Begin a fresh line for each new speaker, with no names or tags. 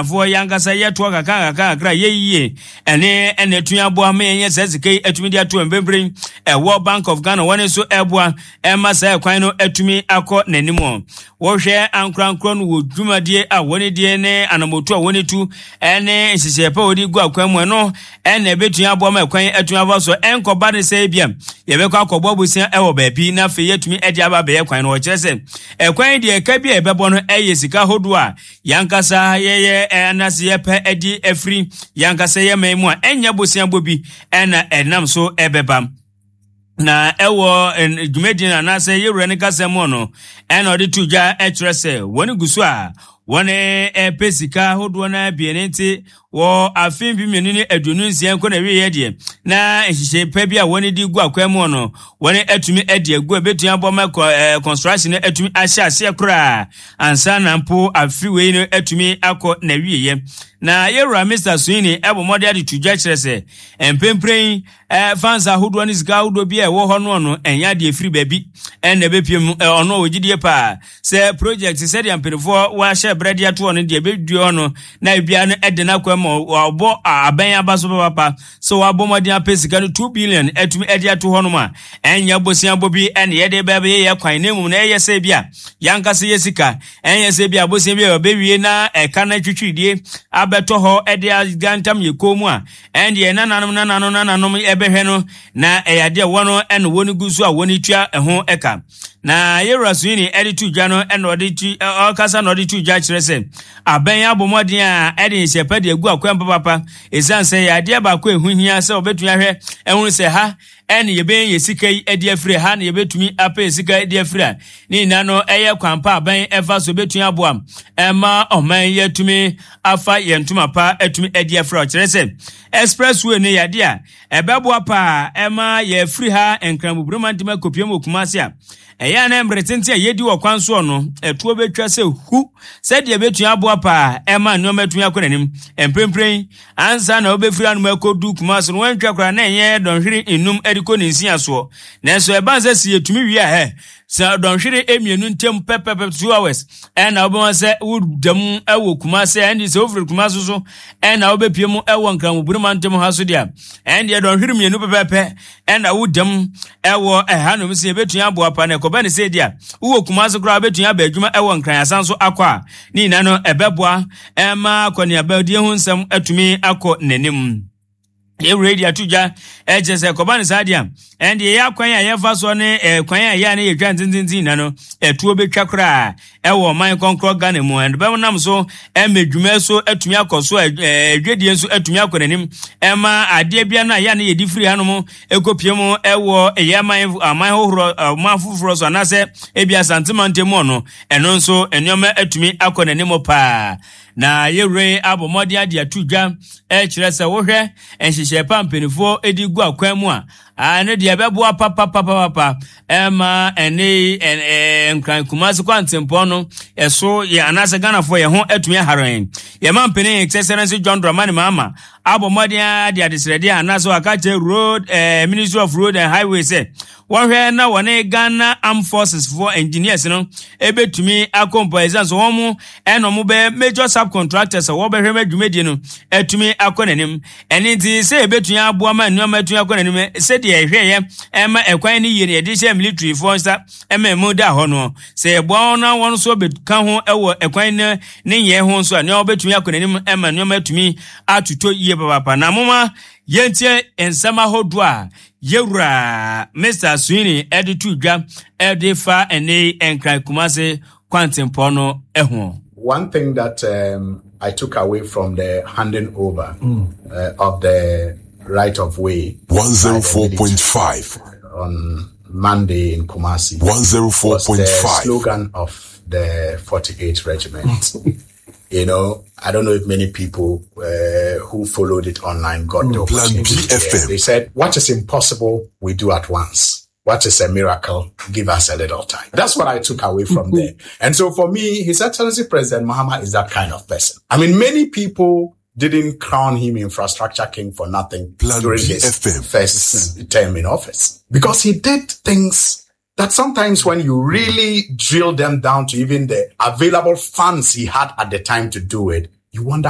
Ghana for Yankasa Yatwaka Kaka ye ene tuya boa me says ke etumi dia to mbembring World Bank of Ghana one so eboa ema say kwan no etumi akọ nanimo wo hwe ankrankron wo dwumadie a woni die ne anamotu a woni tu ene nsisiyepa odi gu akwan mu no ene betuya boa ma kwan etumi ava so enkoba ne say bia ye be kwa akọbọ busia ewo baabi na fe yetumi edi aba be kwan no kire se kwan die ka bia ebebo no sika hodo a Yankasa ye anase ye pa edi efri Yankasa ye memu a enya bosia bobi ena enam so ebebam na ewo dwumedina na se yewura ne kasemo no ena odi tuja etrese woni gusu a woni pesika hodo na bienenti wo afin bi menu ni adunu nsia nko na wiye de na ehihye pa bi a woni di gu akwemu no woni atumi ade agu abetua boma construction atumi ahye ase kura ansa na mpo afiwe no atumi akọ na wiye na yewura Mr. Sweeney ebo mode ade tuja kyerese empempren fans ahodo ni sika ahodo bi e wo ho no enya de free baby en ebepiem ono ogidie pa se project se de ampenfo wa hye brede ato no de beduo no na bia no ede na kwa obo aban abaso papa so wabomodi apesika no 2 billion etumi ede ato ho no ma enya bosia bobi en ye de bebe ye kwan nemu na ye se bia Yankasa yesika enya se bia bosia bia obewie na eka na twitwidie abeto ho ede agantam yekomu a en ye nananom ebehwe no na eyade wono en woni gusu a woni tua ho eka na Yewura Sweeney ede tuja no en odi tu okasa no odi tuja kyerese aban abomodi a ede shepa de agu akwan papa esan se yade ba kwa ehuhia se obetua hwe ehunu se ha en yebe yesika ede afire ha na yebetumi apa yesika ede afire ni na no eye kwampa aban efa so betua aboam ema oman yetumi afa yentuma pa etumi ede afire kyerese expressway ne yade a ebebo apa ema ye free ha enkrambubruma ntima kopiem okumase a eya na mretenti a yedi wo kwanso no etuo betwa se hu se de betua aboa pa ema nnoma tuya konanim empempren ansa na obefiri anu makodu kumase no wantwa kora na enye donhwiri enum ediko ninsia so na so ebanza si yetumi wi a he sa donhwiri emienu ntem pepepe 2 hours na obon se wudam ewo kumase and se ofiri kumase so na obepiem ewo nkramburuma ntem ha so dia and ye donhwiri mienu pepepe na wudam ewo hanom se betua aboa pa na koba ne se dia wo kumase kora betua ba adwuma ewo nkran asanso akwa ni na no ebeboa ema akoni abadie hu nsam atumi akọ nanim radio tuja ejese kobani sadia and ye akwan ya fa so ne kwan ya ne ye twa ntintin na no etuo betwa kra ewo man konkro Ghana mu and be nam so emedwuma so atumi akoso edwedie so atumi akonanim ema ade bia na ya ne ye difiri hanom ekopiem ewo ye man hohoro man fufuro so na se ebia santimantem no eno nso enyoma atumi akonanim pa na yewre abomodi ade atudwa kyerese wo hwe enhihye pampenifo edigu akwan mu a ane de beboa papa ema ene enkran kumase kwantempo no eso ye anase Ghana fo ye ho atumi haran ye mampene excellence John Dramani Mahama abomodi ade adesrede anase akache road Ministry of Road and Highways say wahwe na wone Ghana Armed Forces for engineers no ebetumi akompoisan so homo eno mo be major subcontractors wo behwe madwumedie no atumi akonanim eni nti se ebetumi aboa ma nnoma atumi akonanim se de ehweye ema ekwan ni yene de she military force ema mu da ho no se eboa na won so beka ho ewo ekwan ne ye ho so ne obetumi akonanim ema nnoma atumi atuto yie papa na moma yentie ensama hodwa Yewura Mr. Sweeney editu dwa edifa ene enkran kumase kwantempo no eho.
One thing that I took away from the handing over of the right of way
104.5
on Monday in Kumasi
104.5
was the slogan of the 48th Regiment. You know, I don't know if many people who followed it online got the opportunity to hear. They said, what is impossible, we do at once. What is a miracle, give us a little time. That's what I took away from there. And so for me, His Excellency President Mahama is that kind of person. I mean, many people didn't crown him infrastructure king for nothing during his first term in office. Because he did things that sometimes when you really drill them down to even the available funds he had at the time to do it, you wonder